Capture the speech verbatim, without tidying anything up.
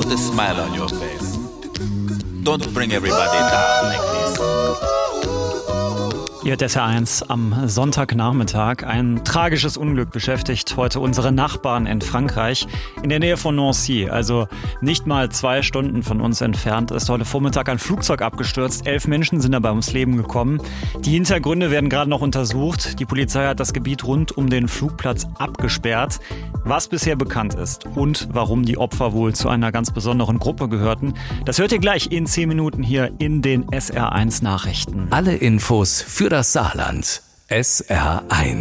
put a smile on your face. Don't bring everybody down like this. Hier hat S R eins am Sonntagnachmittag. Ein tragisches Unglück beschäftigt heute unsere Nachbarn in Frankreich, in der Nähe von Nancy. Also nicht mal zwei Stunden von uns entfernt ist heute Vormittag ein Flugzeug abgestürzt. Elf Menschen sind dabei ums Leben gekommen. Die Hintergründe werden gerade noch untersucht. Die Polizei hat das Gebiet rund um den Flugplatz abgesperrt. Was bisher bekannt ist und warum die Opfer wohl zu einer ganz besonderen Gruppe gehörten, das hört ihr gleich in zehn Minuten hier in den S R eins Nachrichten. Alle Infos für das Saarland. S R eins.